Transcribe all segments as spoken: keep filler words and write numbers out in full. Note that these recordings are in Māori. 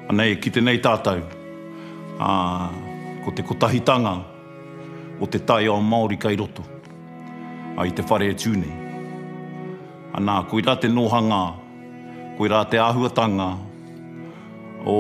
Anei, ki te nei tātou, uh, ko te kotahitanga o te tai o Māori kai roto, a i te whare e tūnei. Anā, koe rā te nohanga, koe rā te āhuatanga o,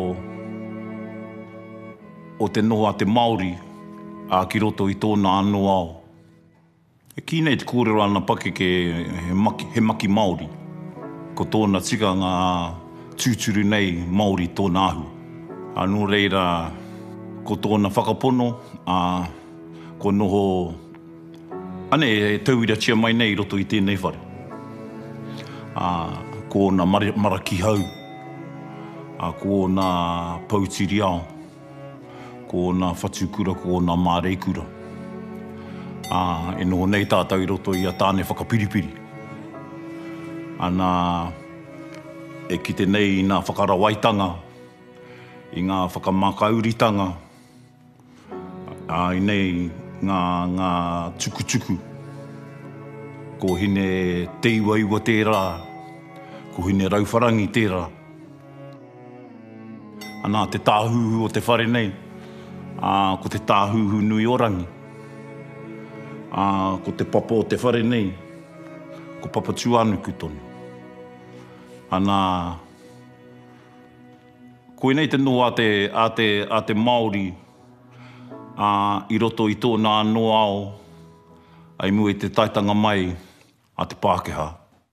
o te noha te Māori a ki roto i tōna anō ao. E ki nei te kōrero ana pake ke he maki, he maki Māori, ko tōna tika ngā tūturu nei Māori tōna ahu. Anō reira, ko tōna whakapono, a ko noho, ane e tauira tia mai nei roto i tēnei whare. A, ko nā maraki hau, a ko nā pautiri ao, ko nā whatukura, ko nā māreikura. A, e noho nei tātou i roto i a tāne whakapiripiri. Ana, e kite nei i ngā whakarawaitanga, i ngā whakamākauritanga, a i nei ngā, ngā tukutuku, ko hine te iwaiwa tērā, ko hine rauwharangi tērā. Anā, te tāhuhu o te whare nei, a, ko te tāhuhu nui orangi, a, ko te papa o te whare nei, ko papa tuanuku tonu. Anā, koe nei te noa a te, a te, a te Māori a, i roto i tōna anō ao, ai mua i te taitanga mai a te Pākehā.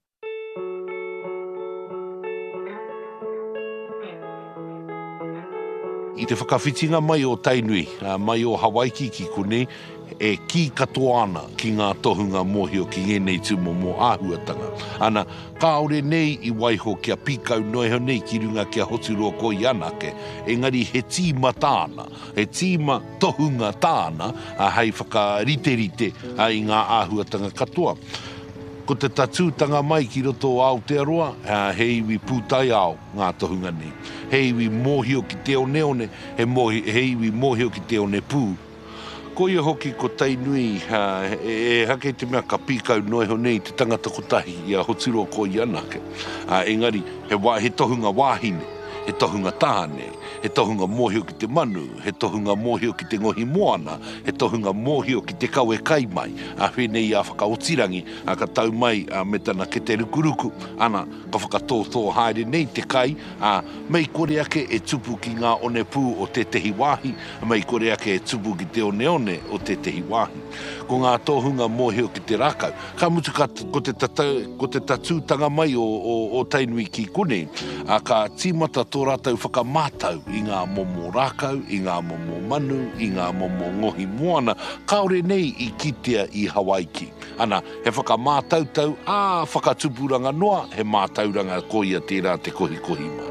I te whakawhitinga mai o Tainui, mai o Hawaii ki kone, e ki katoa ana ki ngā tohunga mōhio ki ngenei tumo mō āhuatanga. Ana, kāore nei i waiho kia pikau noiho nei ki runga kia hoturoa koi anake, engari he tīma tāna, he tīma tohunga tāna, a hei whakarite-rite a i ngā āhuatanga katoa. Ko te tatūtanga mai ki roto o Aotearoa, uh, he iwi pūtai ao ngā tohunga nei. He iwi mōhio ki te oneone, he, mohi, he iwi mōhio ki te one pū. Ko ia hoki ko Tainui, uh, e, e hake te mea ka pīkau noiho nei te tangata kotahi i a hoturo ko i anake. Uh, engari, he, wa, he tohunga wāhine, he tohunga tāne, he tohunga mōhio ki te manu, he tohunga mōhio ki te ngohi moana, he tohunga mōhio ki te kaue kai mai, a whenei a whakaotirangi, a ka tau mai a me tana ke te rukuruku, ana ka whakatōtō haere nei te kai, a mei kore ake e tupu ki ngā one pū o te tehi wāhi, a mei kore ake e tupu ki te one one o te tehi wāhi. Ko ngā tohunga mōhio ki te rākau, ka mutu ka, ko, te tatau, ko te tatūtanga mai o, o, o Tainui ki kone, a ka tīmata tō rātau whakamātau i ngā momo rākau, i ngā momo manu, i ngā momo ngohi moana, kaore nei i kitea i Hawaii ki. Ana, he whakamātautau, ā, whakatupuranga noa, he mātauranga koia tērā te kohi kohi mai.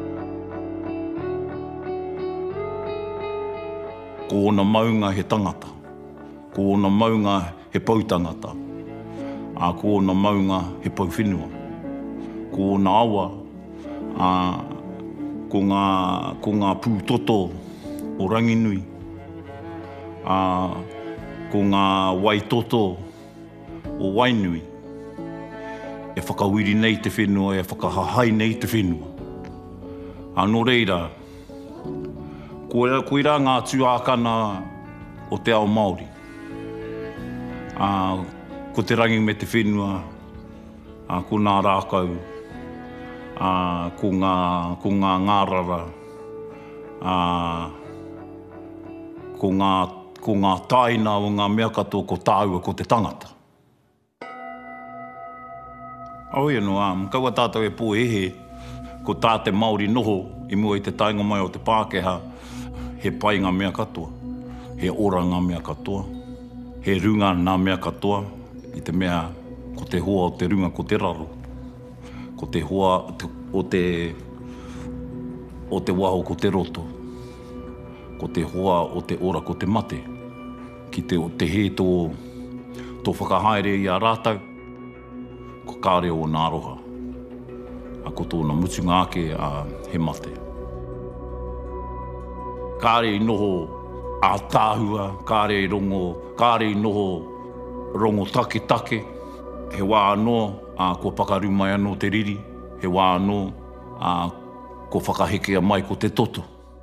Ko ona maunga he tangata, ko ona maunga he pautangata, a ko ona maunga he pauwhenua, ko ona awa, a ko ngā, ko ngā pūtoto o Ranginui, a ko ngā waitoto o Wainui, e whakawiri nei te whenua, e whakahahai nei te whenua. Anō reira, koe, koe rā ngā tuākana o te ao Māori. A, ko te rangi me te whenua, a, ko ngā rākau, a, ko ngā, ko ngā ngārara, a, ko ngā, ko ngā taina o ngā mea katoa ko tāua ko te tangata. Aoi anō, a, kaua tātou e pō ehe, ko tā te Māori noho, i mua i te tainga mai o te Pākehā, he pai ngā mea katoa, he ora ngā mea katoa, he runga ngā mea katoa, i te mea ko te hoa o te runga ko te raro, ko te hoa o te, o te waho ko te roto, ko te hoa o te ora ko te mate, ki te, te he tō, tō whakahaere i a rātau, ko kāre o nā roha, a ko tōna mutunga ake a he mate. Kāre i noho a tāhua, kāre i rongo, kāre i noho rongo take take, he wā anō a kua pakaru mai anō te riri, he wā anō a ko whakahekea mai ko te toto.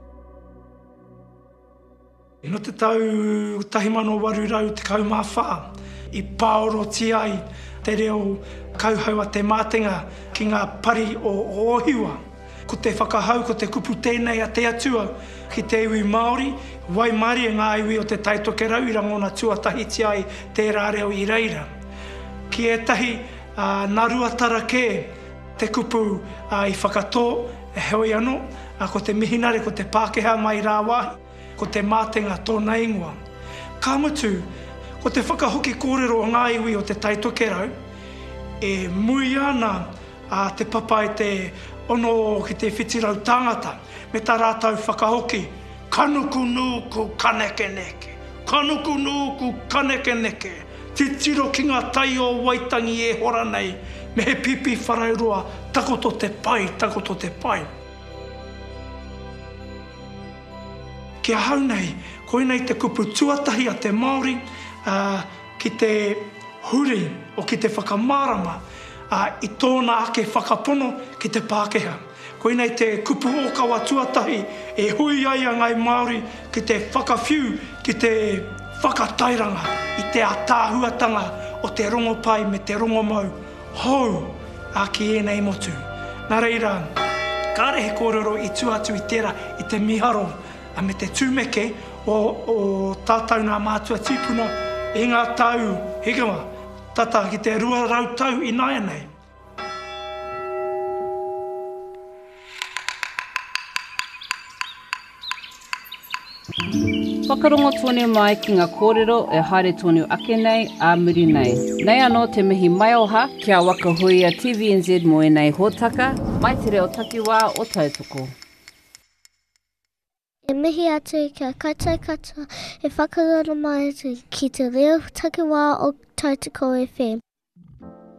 No te tau tahimano warurau te kaumawha, i paoro ti ai te reo kauhaua te mātenga ki ngā pari o, o ohiwa. Ko te whakahau, ko te kupu tēnei a te atua ki te iwi Māori, wai mari e ngā iwi o te taitoke rau i rangona tuatahi ti ai te rāreo i reira. Ki e tahi uh, narua tarake, te kupu uh, i whakatō, e hoi anō, uh, ko te mihinare, ko te Pākehā mai rāwahi, ko te mātenga tōna ingoa. Ka mutu, ko te whakahoki kōrero o ngā iwi o te taitoke rau, e mui ana a te papai te ono ki te whitirau tangata, me tā rātau whakahoki, kanuku nūku kaneke neke, kanuku nūku kaneke neke, te tiro ki ngā tai o Waitangi e hora nei, me he pipi wharaurua, takoto te pai, takoto te pai. Kia hau nei, koe nei te kupu tuatahi a te Māori, uh, ki te huri o ki te whakamārama, uh, i tōna ake whakapono ki te Pākehā. Koe nei te kupu okawa tuatahi e hui ai a ngai Māori ki te whakawhiu, ki te whakatairanga, i te atāhuatanga o te rongopai me te rongomau. Hou, a ki e nei motu. Nā reira, kārehe kōrero i tuatu i tērā i te miharo, a me te tūmeke o, o tātou nā mātua tīpuna i ngā tau, hikawa, tata ki te rua rau tau i nāia nei. Whakarongo tōne mai ki ngā kōrero e haere tōne ake nei, a muri nei. Nei anō te mihi mai oha, kia waka hui a T V N Z mo e nei hōtaka, mai te reo takiwā o tautoko. E mihi atu kia kaitai katoa e whakarara mai atu ki te reo takiwā o Tautoko F M.